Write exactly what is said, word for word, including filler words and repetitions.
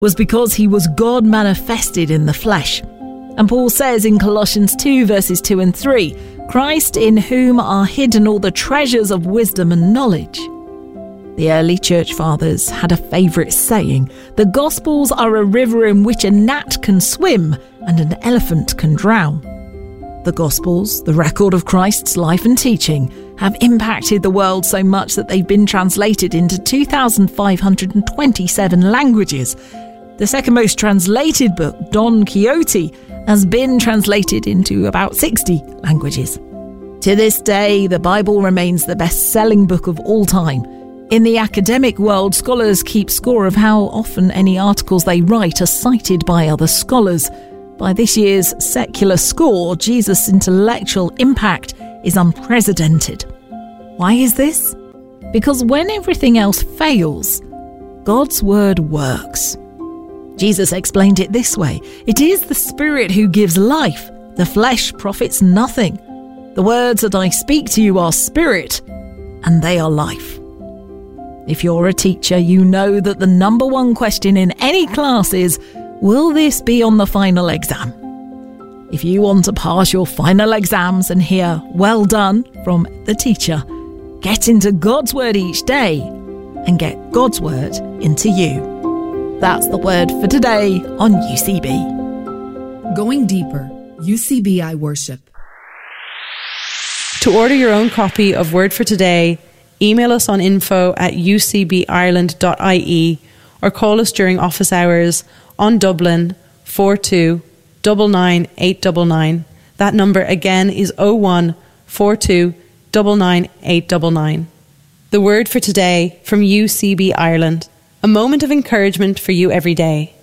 was because he was God manifested in the flesh. And Paul says in Colossians two verses two and three, Christ in whom are hidden all the treasures of wisdom and knowledge. The early church fathers had a favourite saying, the Gospels are a river in which a gnat can swim and an elephant can drown. The Gospels, the record of Christ's life and teaching, have impacted the world so much that they've been translated into two thousand five hundred twenty-seven languages. The second most translated book, Don Quixote, has been translated into about sixty languages. To this day, the Bible remains the best-selling book of all time. In the academic world, scholars keep score of how often any articles they write are cited by other scholars. By this year's secular score, Jesus' intellectual impact is unprecedented. Why is this? Because when everything else fails, God's word works. Jesus explained it this way: it is the Spirit who gives life. The flesh profits nothing. The words that I speak to you are spirit, and they are life. If you're a teacher, you know that the number one question in any class is, will this be on the final exam? If you want to pass your final exams and hear well done from the teacher, get into God's word each day and get God's word into you. That's the word for today on U C B. Going deeper, U C B I Worship. To order your own copy of Word for Today, email us on info at u c b ireland dot i e or call us during office hours on Dublin four two nine nine eight nine nine. That number again is oh one four two nine nine eight nine nine. The Word for Today from U C B Ireland. A moment of encouragement for you every day.